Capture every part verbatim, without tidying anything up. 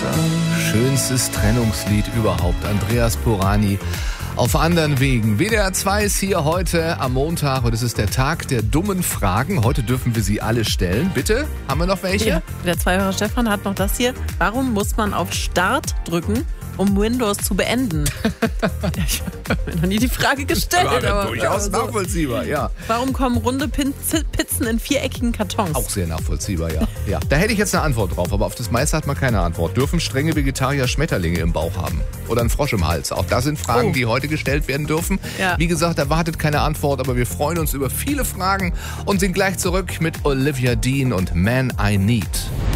Wasser. Schönstes Trennungslied überhaupt. Andreas Porani. Auf anderen Wegen. W D R zwei ist hier heute am Montag und es ist der Tag der dummen Fragen. Heute dürfen wir sie alle stellen. Bitte? Haben wir noch welche? Ja, der Zweihörer Stefan hat noch das hier. Warum muss man auf Start drücken, um Windows zu beenden? Ich habe mir noch nie die Frage gestellt. Aber, aber durchaus also, nachvollziehbar, ja. Warum kommen runde Pizzen in viereckigen Kartons? Auch sehr nachvollziehbar, ja. ja. Da hätte ich jetzt eine Antwort drauf, aber auf das meiste hat man keine Antwort. Dürfen strenge Vegetarier Schmetterlinge im Bauch haben? Oder einen Frosch im Hals? Auch das sind Fragen, oh. die heute gestellt werden dürfen. Ja. Wie gesagt, erwartet keine Antwort, aber wir freuen uns über viele Fragen und sind gleich zurück mit Olivia Dean und Man I Need.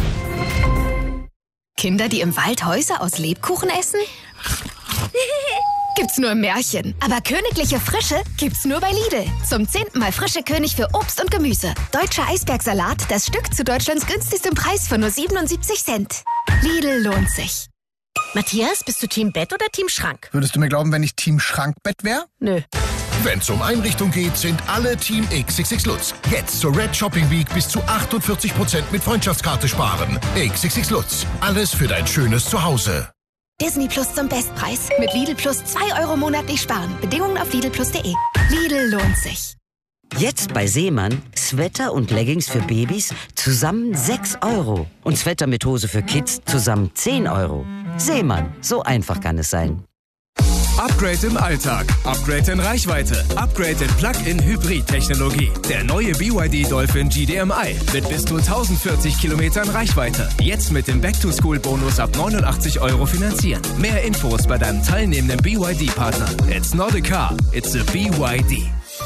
Kinder, die im Wald Häuser aus Lebkuchen essen? Gibt's nur im Märchen. Aber königliche Frische gibt's nur bei Lidl. Zum zehnten Mal frische König für Obst und Gemüse. Deutscher Eisbergsalat, das Stück zu Deutschlands günstigstem Preis für nur siebenundsiebzig Cent. Lidl lohnt sich. Matthias, bist du Team Bett oder Team Schrank? Würdest du mir glauben, wenn ich Team Schrankbett wäre? Nö. Wenn es um Einrichtung geht, sind alle Team X X X Lutz. Jetzt zur Red Shopping Week bis zu achtundvierzig Prozent mit Freundschaftskarte sparen. X X X Lutz. Alles für dein schönes Zuhause. Disney Plus zum Bestpreis. Mit Lidl Plus zwei Euro monatlich sparen. Bedingungen auf lidl plus punkt de. Lidl lohnt sich. Jetzt bei Seemann Sweater und Leggings für Babys zusammen sechs Euro. Und Sweater mit Hose für Kids zusammen zehn Euro. Seemann, so einfach kann es sein. Upgrade im Alltag, Upgrade in Reichweite, Upgrade in Plug-in-Hybrid-Technologie. Der neue B Y D Dolphin G D M I mit bis zu tausendvierzig Kilometern Reichweite. Jetzt mit dem Back-to-School-Bonus ab neunundachtzig Euro finanzieren. Mehr Infos bei deinem teilnehmenden B Y D-Partner. It's not a car, it's a B Y D.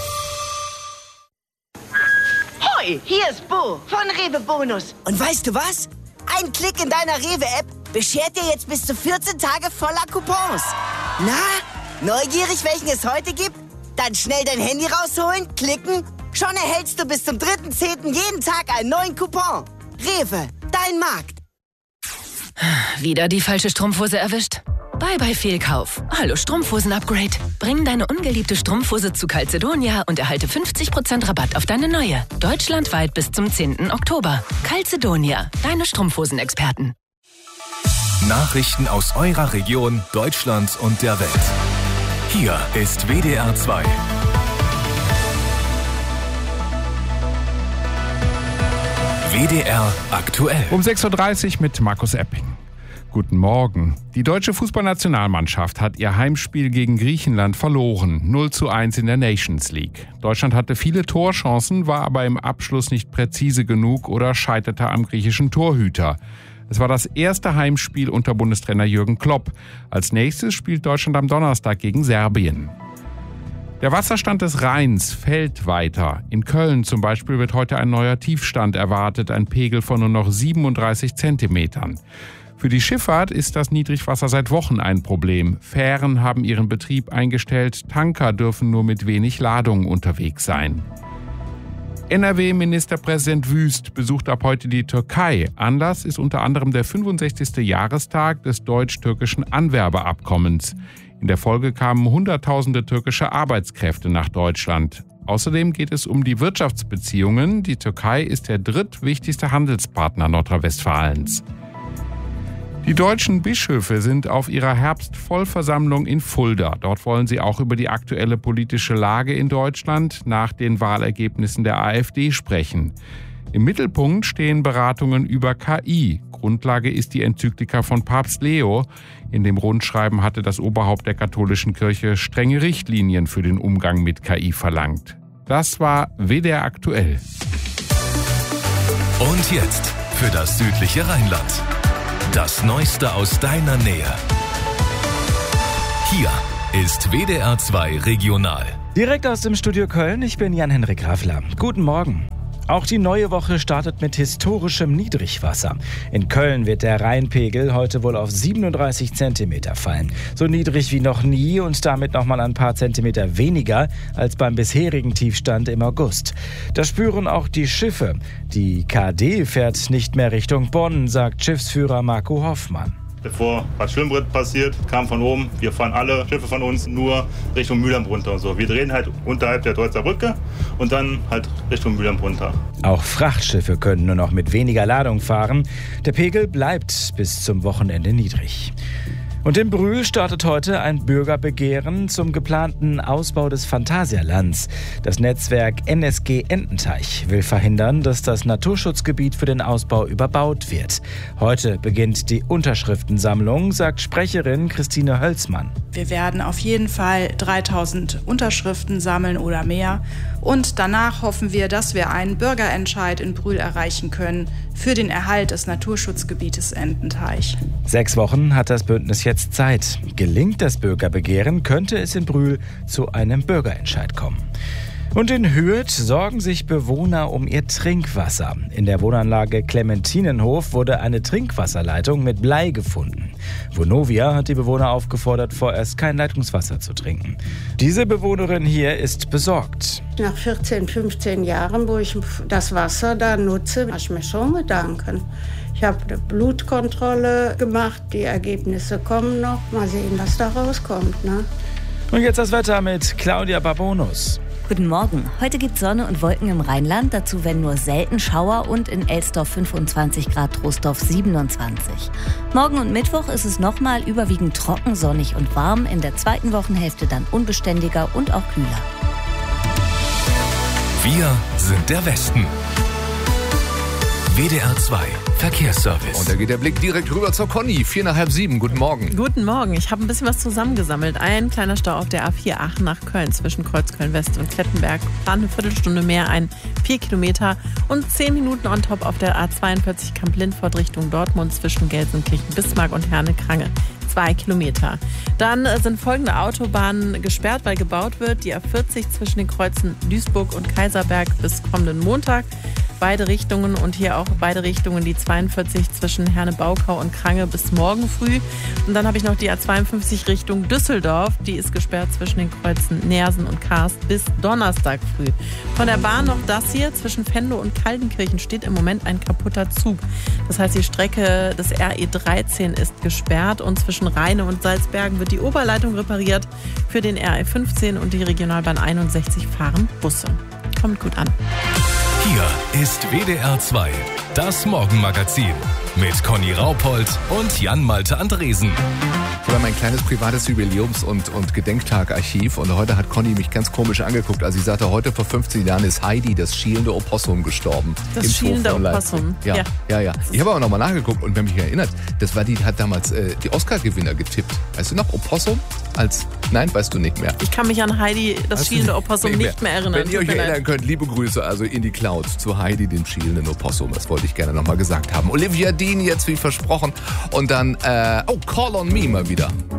Hoi, hier ist Bo von Rewe Bonus. Und weißt du was? Ein Klick in deiner Rewe-App beschert dir jetzt bis zu vierzehn Tage voller Coupons. Na, neugierig, welchen es heute gibt? Dann schnell dein Handy rausholen, klicken. Schon erhältst du bis zum dritten zehnten jeden Tag einen neuen Coupon. Rewe, dein Markt. Wieder die falsche Strumpfhose erwischt? Bye bye Fehlkauf. Hallo Strumpfhosen-Upgrade. Bring deine ungeliebte Strumpfhose zu Calzedonia und erhalte fünfzig Prozent Rabatt auf deine neue. Deutschlandweit bis zum zehnten Oktober. Calzedonia, deine Strumpfhosen-Experten. Nachrichten aus eurer Region, Deutschland und der Welt. Hier ist W D R zwei. W D R aktuell. Um sechs Uhr dreißig mit Markus Epping. Guten Morgen. Die deutsche Fußballnationalmannschaft hat ihr Heimspiel gegen Griechenland verloren. null zu eins in der Nations League. Deutschland hatte viele Torchancen, war aber im Abschluss nicht präzise genug oder scheiterte am griechischen Torhüter. Es war das erste Heimspiel unter Bundestrainer Jürgen Klopp. Als nächstes spielt Deutschland am Donnerstag gegen Serbien. Der Wasserstand des Rheins fällt weiter. In Köln zum Beispiel wird heute ein neuer Tiefstand erwartet, ein Pegel von nur noch siebenunddreißig Zentimetern. Für die Schifffahrt ist das Niedrigwasser seit Wochen ein Problem. Fähren haben ihren Betrieb eingestellt, Tanker dürfen nur mit wenig Ladung unterwegs sein. N R W-Ministerpräsident Wüst besucht ab heute die Türkei. Anlass ist unter anderem der fünfundsechzigste Jahrestag des deutsch-türkischen Anwerbeabkommens. In der Folge kamen Hunderttausende türkische Arbeitskräfte nach Deutschland. Außerdem geht es um die Wirtschaftsbeziehungen. Die Türkei ist der drittwichtigste Handelspartner Nordrhein-Westfalens. Die deutschen Bischöfe sind auf ihrer Herbstvollversammlung in Fulda. Dort wollen sie auch über die aktuelle politische Lage in Deutschland nach den Wahlergebnissen der AfD sprechen. Im Mittelpunkt stehen Beratungen über K I. Grundlage ist die Enzyklika von Papst Leo. In dem Rundschreiben hatte das Oberhaupt der katholischen Kirche strenge Richtlinien für den Umgang mit K I verlangt. Das war W D R aktuell. Und jetzt für das südliche Rheinland. Das Neueste aus deiner Nähe. Hier ist W D R zwei Regional. Direkt aus dem Studio Köln, ich bin Jan-Henrik Raffler. Guten Morgen. Auch die neue Woche startet mit historischem Niedrigwasser. In Köln wird der Rheinpegel heute wohl auf siebenunddreißig Zentimeter fallen. So niedrig wie noch nie und damit nochmal ein paar Zentimeter weniger als beim bisherigen Tiefstand im August. Das spüren auch die Schiffe. Die K D fährt nicht mehr Richtung Bonn, sagt Schiffsführer Marco Hoffmann. bevor Bad Schwimmbrett passiert, kam von oben, wir fahren alle Schiffe von uns nur Richtung Mülheim runter und so. Wir drehen halt unterhalb der Deutzer Brücke und dann halt Richtung Mülheim runter. Auch Frachtschiffe können nur noch mit weniger Ladung fahren. Der Pegel bleibt bis zum Wochenende niedrig. Und in Brühl startet heute ein Bürgerbegehren zum geplanten Ausbau des Phantasialands. Das Netzwerk N S G Ententeich will verhindern, dass das Naturschutzgebiet für den Ausbau überbaut wird. Heute beginnt die Unterschriftensammlung, sagt Sprecherin Christine Hölzmann. Wir werden auf jeden Fall dreitausend Unterschriften sammeln oder mehr. Und danach hoffen wir, dass wir einen Bürgerentscheid in Brühl erreichen können für den Erhalt des Naturschutzgebietes Ententeich. Sechs Wochen hat das Bündnis jetzt Zeit. Gelingt das Bürgerbegehren, könnte es in Brühl zu einem Bürgerentscheid kommen. Und in Hürth sorgen sich Bewohner um ihr Trinkwasser. In der Wohnanlage Clementinenhof wurde eine Trinkwasserleitung mit Blei gefunden. Vonovia hat die Bewohner aufgefordert, vorerst kein Leitungswasser zu trinken. Diese Bewohnerin hier ist besorgt. Nach vierzehn, fünfzehn Jahren, wo ich das Wasser da nutze, mache ich mir schon Gedanken. Ich habe eine Blutkontrolle gemacht, die Ergebnisse kommen noch. Mal sehen, was da rauskommt. Ne? Und jetzt das Wetter mit Claudia Babonus. Guten Morgen. Heute gibt es Sonne und Wolken im Rheinland. Dazu werden nur selten Schauer und in Elsdorf fünfundzwanzig Grad, Troisdorf siebenundzwanzig. Morgen und Mittwoch ist es nochmal überwiegend trocken, sonnig und warm. In der zweiten Wochenhälfte dann unbeständiger und auch kühler. Wir sind der Westen. W D R zwei Verkehrsservice. Und da geht der Blick direkt rüber zur Conny. Vier nach halb sieben. Guten Morgen. Guten Morgen. Ich habe ein bisschen was zusammengesammelt. Ein kleiner Stau auf der A vier Aachen nach Köln zwischen Kreuzköln-West und Klettenberg. Plan eine Viertelstunde mehr, ein vier Kilometer. Und zehn Minuten on top auf der A zweiundvierzig Kamp-Lindfort Richtung Dortmund zwischen Gelsenkirchen, Bismarck und Herne-Krange. Zwei Kilometer. Dann sind folgende Autobahnen gesperrt, weil gebaut wird. Die A vierzig zwischen den Kreuzen Duisburg und Kaiserberg bis kommenden Montag. Beide Richtungen und hier auch beide Richtungen die zweiundvierzig zwischen Herne-Baukau und Krange bis morgen früh. Und dann habe ich noch die A zweiundfünfzig Richtung Düsseldorf. Die ist gesperrt zwischen den Kreuzen Neersen und Karst bis Donnerstag früh. Von der Bahn noch das hier. Zwischen Venlo und Kaltenkirchen steht im Moment ein kaputter Zug. Das heißt, die Strecke des R E dreizehn ist gesperrt und zwischen Rheine und Salzbergen wird die Oberleitung repariert. Für den R E fünfzehn und die Regionalbahn einundsechzig fahren Busse. Kommt gut an. Hier ist W D R zwei, das Morgenmagazin mit Conny Raupold und Jan-Malte Andresen. Oder mein kleines privates Jubiläums- und, und Gedenktag-Archiv. Und heute hat Conny mich ganz komisch angeguckt, als ich sagte, heute vor fünfzehn Jahren ist Heidi, das schielende Opossum, gestorben. Das schielende Opossum. Ja, ja, ja, ja. Ich habe aber nochmal nachgeguckt und wenn mich erinnert, das war die, hat damals äh, die Oscar-Gewinner getippt. Weißt du noch, Opossum? Als, nein, weißt du nicht mehr. Ich kann mich an Heidi, das weißt schielende Opossum, nicht mehr, nicht mehr erinnern. Wenn ihr euch erinnern könnt, liebe Grüße also in die Cloud zu Heidi, dem schielenden Opossum. Das wollte ich gerne nochmal gesagt haben. Olivia Dean jetzt wie versprochen. Und dann, äh, oh, Call on Me mal wieder.